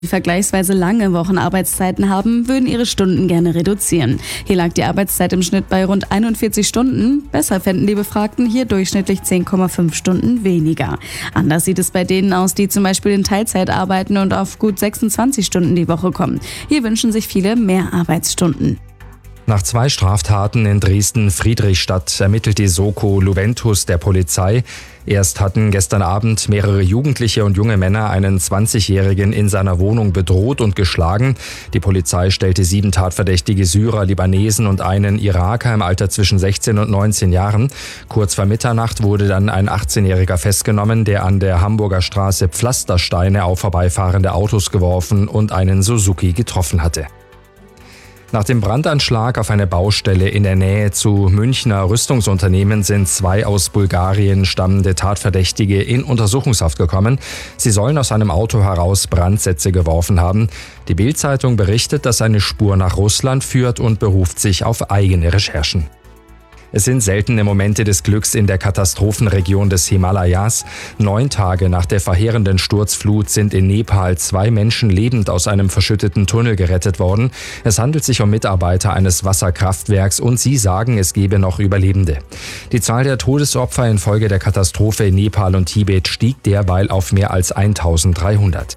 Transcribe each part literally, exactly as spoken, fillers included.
die vergleichsweise lange Wochenarbeitszeiten haben, würden ihre Stunden gerne reduzieren. Hier lag die Arbeitszeit im Schnitt bei rund einundvierzig Stunden. Besser fänden die Befragten hier durchschnittlich zehn Komma fünf Stunden weniger. Anders sieht es bei denen aus, die zum Beispiel in Teilzeit arbeiten und auf gut sechsundzwanzig Stunden die Woche kommen. Hier wünschen sich viele mehr Arbeitsstunden. Nach zwei Straftaten in Dresden-Friedrichstadt ermittelt die Soko Luventus der Polizei. Erst hatten gestern Abend mehrere Jugendliche und junge Männer einen zwanzigjährigen in seiner Wohnung bedroht und geschlagen. Die Polizei stellte sieben tatverdächtige Syrer, Libanesen und einen Iraker im Alter zwischen sechzehn und neunzehn Jahren. Kurz vor Mitternacht wurde dann ein achtzehnjähriger festgenommen, der an der Hamburger Straße Pflastersteine auf vorbeifahrende Autos geworfen und einen Suzuki getroffen hatte. Nach dem Brandanschlag auf eine Baustelle in der Nähe zu Münchner Rüstungsunternehmen sind zwei aus Bulgarien stammende Tatverdächtige in Untersuchungshaft gekommen. Sie sollen aus einem Auto heraus Brandsätze geworfen haben. Die Bild-Zeitung berichtet, dass eine Spur nach Russland führt und beruft sich auf eigene Recherchen. Es sind seltene Momente des Glücks in der Katastrophenregion des Himalayas. Neun Tage nach der verheerenden Sturzflut sind in Nepal zwei Menschen lebend aus einem verschütteten Tunnel gerettet worden. Es handelt sich um Mitarbeiter eines Wasserkraftwerks und sie sagen, es gebe noch Überlebende. Die Zahl der Todesopfer infolge der Katastrophe in Nepal und Tibet stieg derweil auf mehr als eintausenddreihundert.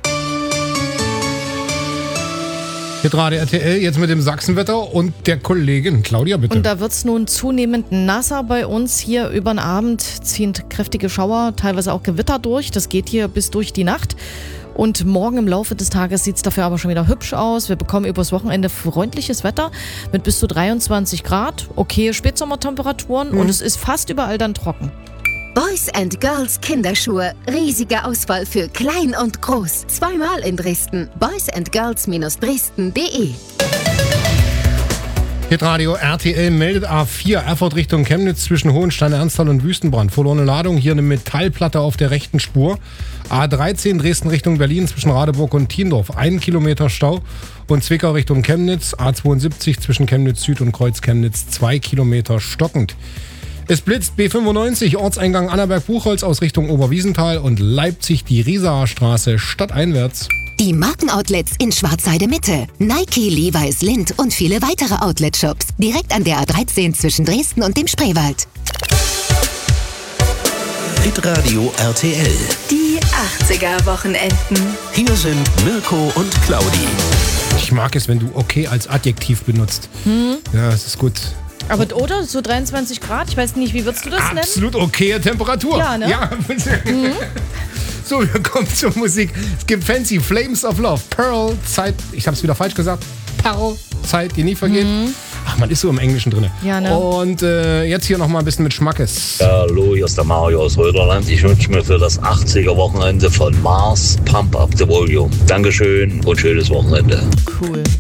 Hier gerade R T L, jetzt mit dem Sachsenwetter und der Kollegin Claudia, bitte. Und da wird es nun zunehmend nasser bei uns. Hier über den Abend ziehen kräftige Schauer, teilweise auch Gewitter durch. Das geht hier bis durch die Nacht. Und morgen im Laufe des Tages sieht es dafür aber schon wieder hübsch aus. Wir bekommen übers Wochenende freundliches Wetter mit bis zu dreiundzwanzig Grad. Okay, Spätsommertemperaturen mhm. und es ist fast überall dann trocken. Boys and Girls Kinderschuhe. Riesige Auswahl für klein und groß. Zweimal in Dresden. boys and girls Bindestrich dresden punkt de. Hitradio R T L meldet A vier, Erfurt Richtung Chemnitz zwischen Hohenstein-Ernsthal und Wüstenbrand. Verlorene Ladung, hier eine Metallplatte auf der rechten Spur. A dreizehn Dresden Richtung Berlin zwischen Radeburg und Thiendorf, ein Kilometer Stau. Und Zwickau Richtung Chemnitz, A zweiundsiebzig zwischen Chemnitz Süd und Kreuz Chemnitz, zwei Kilometer stockend. Es blitzt B fünfundneunzig, Ortseingang Annaberg-Buchholz aus Richtung Oberwiesenthal und Leipzig die Riesaer Straße stadteinwärts. Die Markenoutlets in Schwarzheide Mitte. Nike, Levi's, Lindt und viele weitere Outlet-Shops. Direkt an der A dreizehn zwischen Dresden und dem Spreewald. Hitradio R T L. Die achtziger-Wochenenden. Hier sind Mirko und Claudi. Ich mag es, wenn du okay als Adjektiv benutzt. Hm? Ja, das ist gut. Aber oder so dreiundzwanzig Grad, ich weiß nicht, wie würdest du das nennen? Absolut okaye Temperatur. Ja, ne? Ja. Mhm. So, wir kommen zur Musik. Es gibt Fancy, Flames of Love, Pearl, Zeit, ich hab's wieder falsch gesagt, Pearl, Zeit, die nie vergeht. Mhm. Ach, man ist so im Englischen drin. Ja, ne? Und äh, jetzt hier nochmal ein bisschen mit Schmackes. Ja, hallo, hier ist der Mario aus Röderland. Ich wünsche mir für das achtziger-Wochenende von Mars Pump Up the Volume. Dankeschön und schönes Wochenende. Cool.